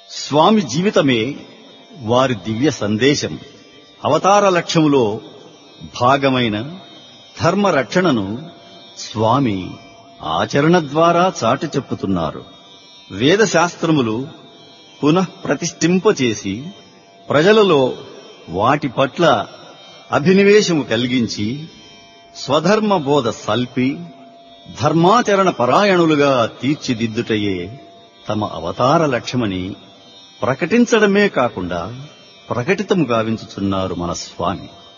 స్వామి జీవితమే వారి దివ్య సందేశం. అవతార లక్ష్యములో భాగమైన ధర్మరక్షణను స్వామి ఆచరణ ద్వారా చాటి చెప్పుతున్నారు. వేదశాస్త్రములు పునఃప్రతిష్ఠింపచేసి ప్రజలలో వాటి పట్ల అభినివేశము కలిగించి స్వధర్మ బోధ సల్పి ధర్మాచరణ పరాయణులుగా తీర్చిదిద్దుటయే తమ అవతార లక్ష్యమని ప్రకటించడమే కాకుండా ప్రకటితము గావించుచున్నారు మన స్వామి.